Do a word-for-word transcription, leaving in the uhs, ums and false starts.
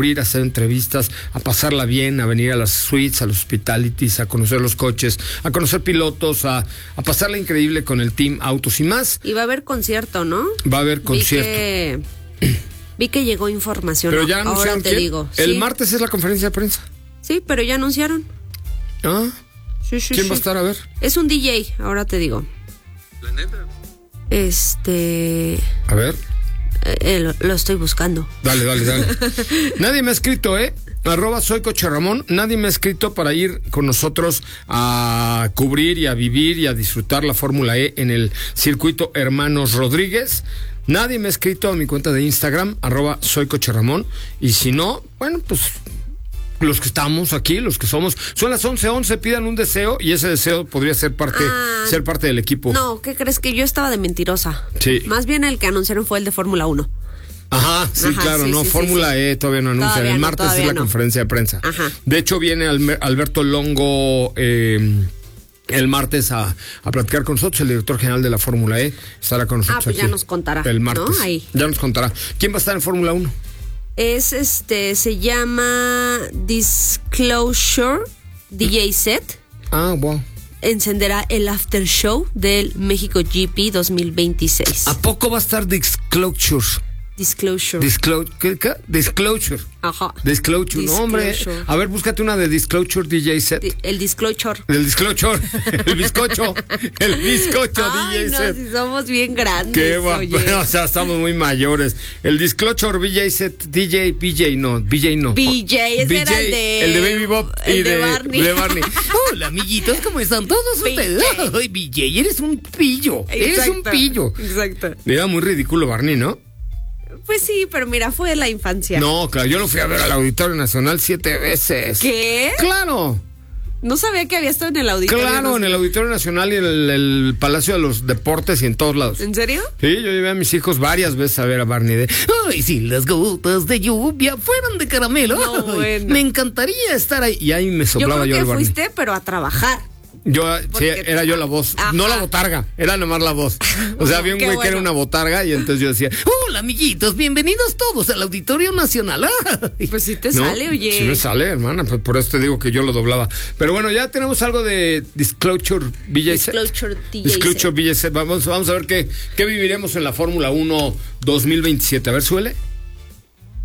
cubrir, a hacer entrevistas, a pasarla bien, a venir a las suites, a los hospitalities, a conocer los coches, a conocer pilotos, a, a pasarla increíble con el Team Autos y más. Y va a haber concierto, ¿no? Va a haber concierto. Vi que, vi que llegó información. Pero ya anunciaron. Ahora te quién? digo. El sí. martes es la conferencia de prensa. Sí, pero ya anunciaron. ¿Ah? Sí, sí, ¿Quién sí. va a estar? A ver. Es un D J, ahora te digo. La neta. Este... A ver. Eh, lo, lo estoy buscando. Dale, dale, dale. Nadie me ha escrito, ¿eh? Arroba soy Coche Ramón. Nadie me ha escrito para ir con nosotros a cubrir y a vivir y a disfrutar la Fórmula E en el circuito Hermanos Rodríguez. Nadie me ha escrito a mi cuenta de Instagram, arroba soy Coche Ramón. Y si no, bueno, pues los que estamos aquí, los que somos, son las once once, pidan un deseo y ese deseo podría ser parte, Ah, ser parte del equipo. No, ¿qué crees? Que yo estaba de mentirosa. Sí. Más bien el que anunciaron fue el de Fórmula uno. Ajá, sí, Ajá, claro, sí, no, sí, Fórmula sí, sí. E todavía no anuncian. Todavía El no, martes es todavía la no. conferencia de prensa. Ajá. De hecho, viene Almer- Alberto Longo eh, el martes a, a platicar con nosotros, el director general de la Fórmula E. Estará con nosotros Ah, pues aquí ya nos contará, el martes. ¿no? Ahí. Ya nos contará. ¿Quién va a estar en Fórmula uno? Es este, se llama Disclosure D J Set. Ah, wow. Encenderá el after show del México G P dos mil veintiséis. ¿A poco va a estar Disclosure? Disclosure. Disclosure. ¿Qué, qué? Disclosure. Ajá. Disclosure. No, hombre. Disclosure. A ver, búscate una de Disclosure D J Set. Di- El disclosure. El Disclosure. El bizcocho. El bizcocho Ay, D J no, Set. si somos bien grandes. Qué guapo, oye. o sea, estamos muy mayores. El Disclosure B J Set, D J, B J no, B J no. B J, ese era el de- el de Baby Bob el y de de, Barney. de Barney. Hola, amiguitos, ¿cómo están todos B ustedes? J. Ay, B J, eres un pillo, eres un Exacto, pillo. Exacto. Era muy ridículo Barney, ¿no? Pues sí, pero mira, fue la infancia. No, claro, yo lo fui a ver al Auditorio Nacional siete veces. ¿Qué? Claro. No sabía que había estado en el auditorio. Claro, en el Auditorio Nacional y en el, el Palacio de los Deportes y en todos lados. ¿En serio? Sí, yo llevé a mis hijos varias veces a ver a Barney de... Ay, si las gotas de lluvia fueran de caramelo. No, Ay, bueno. me encantaría estar ahí. Y ahí me Yo soplaba yo, creo al que Barney. fuiste, pero a trabajar. Yo, sí, Porque- era yo la voz. Ajá. No la botarga, era nomás la voz. O sea, había un Qué güey que era bueno. una botarga y entonces yo decía... Hola, amiguitos, bienvenidos todos al Auditorio Nacional. Ay. Pues sí te ¿No? sale, oye. Sí me sale, hermana, pues por eso te digo que yo lo doblaba. Pero bueno, ya tenemos algo de Disclosure B J Set. Disclosure D J Disclosure Set. B J Set. Vamos, vamos a ver qué, qué viviremos en la Fórmula uno dos mil veintisiete. A ver, suele.